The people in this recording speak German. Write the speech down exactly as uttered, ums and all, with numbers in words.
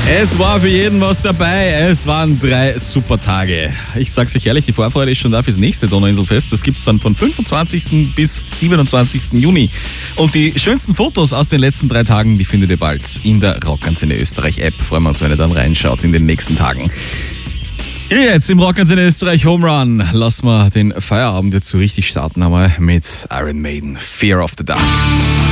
Es war für jeden was dabei. Es waren drei super Tage. Ich sag's euch ehrlich, die Vorfreude ist schon da fürs nächste Donauinselfest. Das gibt's dann von fünfundzwanzigsten bis siebenundzwanzigsten Juni. Und die schönsten Fotos aus den letzten drei Tagen, die findet ihr bald in der Rockantenne Österreich App. Freuen wir uns, wenn ihr dann reinschaut in den nächsten Tagen. Hier jetzt im Rockantenne Österreich Home Run lassen wir den Feierabend jetzt so richtig starten einmal mit Iron Maiden, Fear of the Dark.